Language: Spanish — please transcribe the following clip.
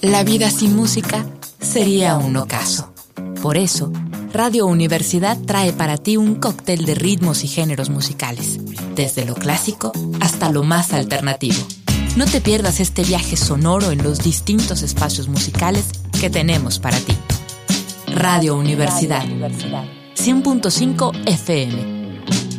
La vida sin música sería un ocaso. Por eso, Radio Universidad trae para ti un cóctel de ritmos y géneros musicales, desde lo clásico hasta lo más alternativo. No te pierdas este viaje sonoro en los distintos espacios musicales que tenemos para ti. Radio Universidad 100.5 FM.